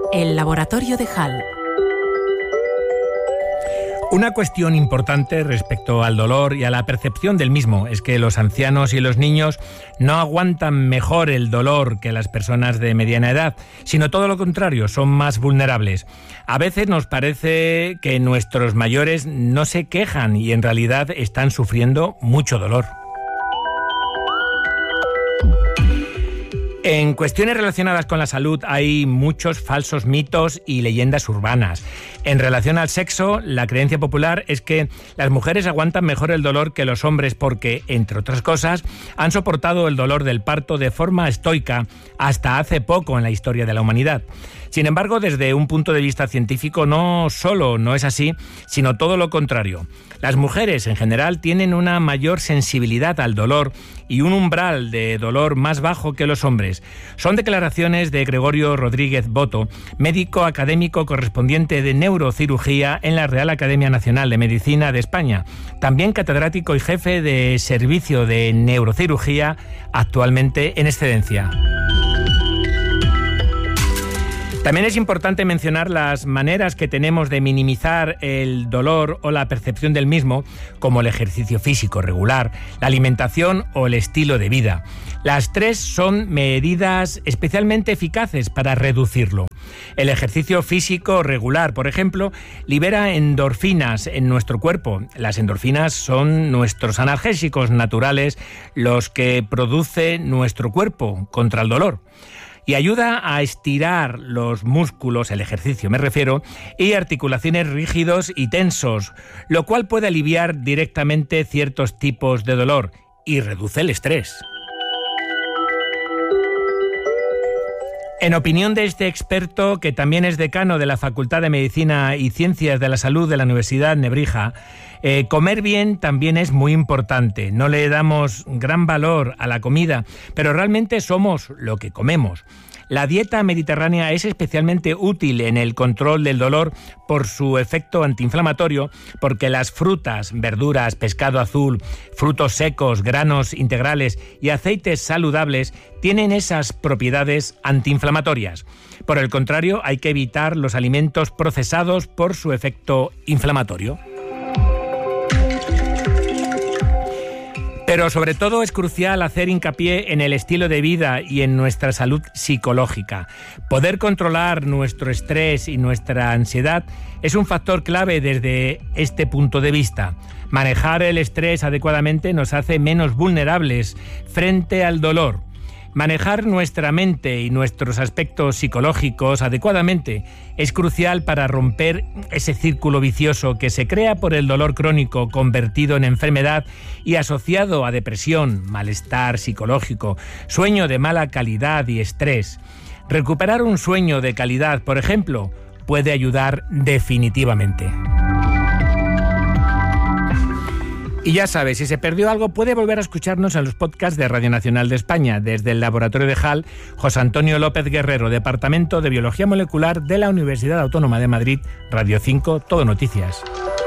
El laboratorio de Hall. Una cuestión importante respecto al dolor y a la percepción del mismo es que los ancianos y los niños no aguantan mejor el dolor que las personas de mediana edad, sino todo lo contrario, son más vulnerables. A veces nos parece que nuestros mayores no se quejan y en realidad están sufriendo mucho dolor. En cuestiones relacionadas con la salud hay muchos falsos mitos y leyendas urbanas. En relación al sexo, la creencia popular es que las mujeres aguantan mejor el dolor que los hombres porque, entre otras cosas, han soportado el dolor del parto de forma estoica hasta hace poco en la historia de la humanidad. Sin embargo, desde un punto de vista científico, no solo no es así, sino todo lo contrario. Las mujeres, en general, tienen una mayor sensibilidad al dolor y un umbral de dolor más bajo que los hombres. Son declaraciones de Gregorio Rodríguez Boto, médico académico correspondiente de neurocirugía en la Real Academia Nacional de Medicina de España, también catedrático y jefe de servicio de neurocirugía, actualmente en excedencia. También es importante mencionar las maneras que tenemos de minimizar el dolor o la percepción del mismo, como el ejercicio físico regular, la alimentación o el estilo de vida. Las tres son medidas especialmente eficaces para reducirlo. El ejercicio físico regular, por ejemplo, libera endorfinas en nuestro cuerpo. Las endorfinas son nuestros analgésicos naturales, los que produce nuestro cuerpo contra el dolor. Y ayuda a estirar los músculos, el ejercicio me refiero, y articulaciones rígidos y tensos, lo cual puede aliviar directamente ciertos tipos de dolor y reduce el estrés. En opinión de este experto, que también es decano de la Facultad de Medicina y Ciencias de la Salud de la Universidad Nebrija, comer bien también es muy importante. No le damos gran valor a la comida, pero realmente somos lo que comemos. La dieta mediterránea es especialmente útil en el control del dolor por su efecto antiinflamatorio, porque las frutas, verduras, pescado azul, frutos secos, granos integrales y aceites saludables tienen esas propiedades antiinflamatorias. Por el contrario, hay que evitar los alimentos procesados por su efecto inflamatorio. Pero sobre todo es crucial hacer hincapié en el estilo de vida y en nuestra salud psicológica. Poder controlar nuestro estrés y nuestra ansiedad es un factor clave desde este punto de vista. Manejar el estrés adecuadamente nos hace menos vulnerables frente al dolor. Manejar nuestra mente y nuestros aspectos psicológicos adecuadamente es crucial para romper ese círculo vicioso que se crea por el dolor crónico convertido en enfermedad y asociado a depresión, malestar psicológico, sueño de mala calidad y estrés. Recuperar un sueño de calidad, por ejemplo, puede ayudar definitivamente. Y ya sabes, si se perdió algo, puede volver a escucharnos en los podcasts de Radio Nacional de España. Desde el Laboratorio de Hall, José Antonio López Guerrero, Departamento de Biología Molecular de la Universidad Autónoma de Madrid, Radio 5, Todo Noticias.